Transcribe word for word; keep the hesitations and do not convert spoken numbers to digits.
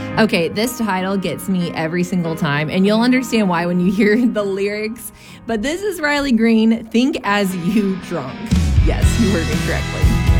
Okay, this title gets me every single time, and you'll understand why when you hear the lyrics. But this is Riley Green, Think As You Drunk. Yes, you heard me correctly.